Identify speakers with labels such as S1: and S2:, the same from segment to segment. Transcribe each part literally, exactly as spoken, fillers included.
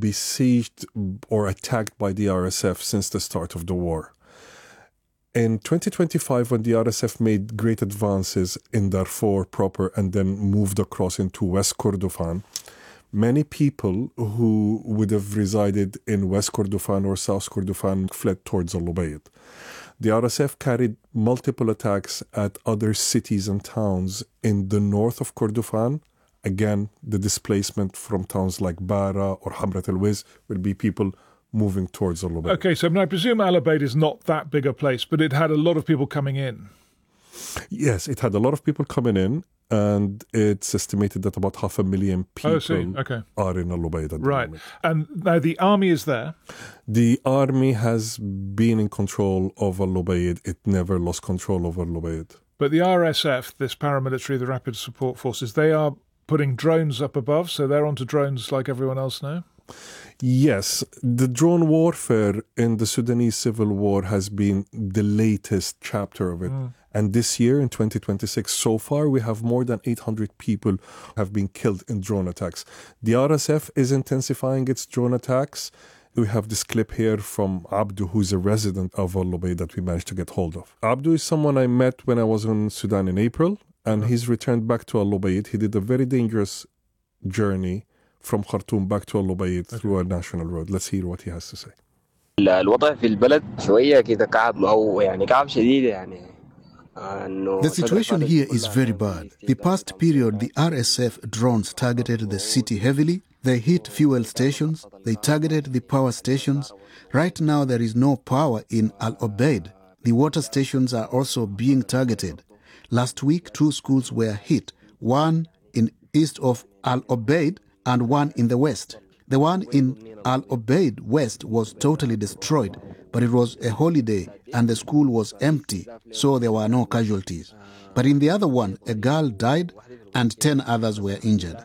S1: besieged or attacked by the R S F since the start of the war. In twenty twenty-five, when the R S F made great advances in Darfur proper and then moved across into West Kordofan, many people who would have resided in West Kordofan or South Kordofan fled towards Al Ubaid. The R S F carried multiple attacks at other cities and towns in the north of Kordofan. Again, the displacement from towns like Bara or Hamrat al-Wiz will be people moving towards Al Ubaid.
S2: Okay, so I presume Al Ubaid is not that big a place, but it had a lot of people coming in.
S1: Yes, it had a lot of people coming in, and it's estimated that about half a million people
S2: oh, see. Okay.
S1: are in Al Ubaid at the
S2: right.
S1: moment.
S2: And now the army is there.
S1: The army has been in control of Al Ubaid. It never lost control of Al Ubaid.
S2: But the R S F, this paramilitary, the Rapid Support Forces, they are putting drones up above, so they're onto drones like everyone else now?
S1: Yes, the drone warfare in the Sudanese civil war has been the latest chapter of it. Mm. And this year, in twenty twenty-six, so far, we have more than eight hundred people have been killed in drone attacks. The R S F is intensifying its drone attacks. We have this clip here from Abdu, who's a resident of Al Ubaid that we managed to get hold of. Abdu is someone I met when I was in Sudan in April, and mm. he's returned back to Al Ubaid. He did a very dangerous journey from Khartoum back to Al Ubaid okay. through a national road. Let's hear what he has to say.
S3: الوضع في البلد شوية كده كعب أو يعني كعب شديد يعني.
S4: The situation here is very bad. The past period, the R S F drones targeted the city heavily. They hit fuel stations. They targeted the power stations. Right now, there is no power in Al Ubaid. The water stations are also being targeted. Last week, two schools were hit, one in east of Al Ubaid and one in the west. The one in Al Ubaid West was totally destroyed, but it was a holiday and the school was empty, so there were no casualties. But in the other one, a girl died and ten others were injured.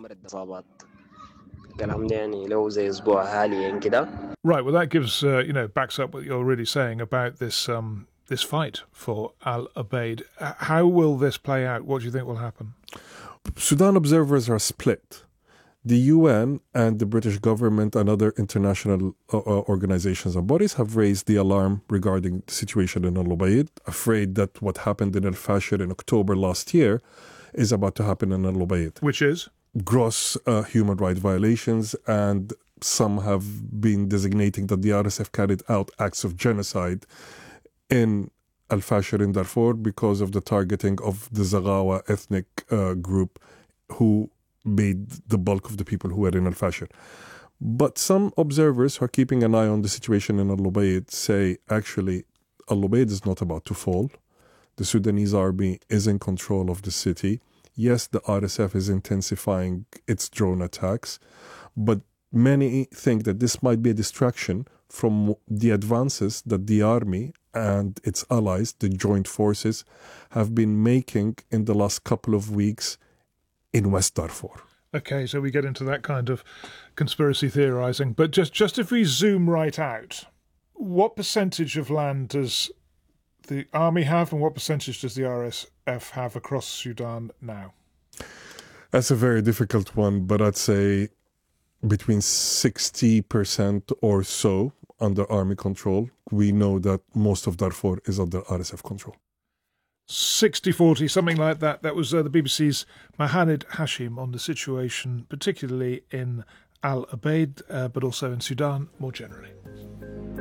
S2: Right, well that gives, uh, you know, backs up what you're really saying about this um, this fight for Al Ubaid. How will this play out? What do you think will happen?
S1: Sudan observers are split. The U N and the British government and other international uh, organizations and bodies have raised the alarm regarding the situation in Al Ubaid, afraid that what happened in Al Fashir in October last year is about to happen in Al Ubaid.
S2: Which is?
S1: Gross uh, human rights violations, and some have been designating that the R S F carried out acts of genocide in Al Fashir in Darfur because of the targeting of the Zaghawa ethnic uh, group who made the bulk of the people who were in Al Fashir. But some observers who are keeping an eye on the situation in Al Ubaid say actually Al Ubaid is not about to fall. The Sudanese army is in control of the city. Yes, the R S F is intensifying its drone attacks, but many think that this might be a distraction from the advances that the army and its allies, the joint forces, have been making in the last couple of weeks in West Darfur.
S2: Okay, so we get into that kind of conspiracy theorising. But just, just if we zoom right out, what percentage of land does the army have and what percentage does the R S F have across Sudan now?
S1: That's a very difficult one, but I'd say between sixty percent or so under army control. We know that most of Darfur is under R S F control.
S2: sixty forty, something like that. That was uh, the B B C's Mohaned Hashim on the situation, particularly in Al Ubaid, uh, but also in Sudan more generally.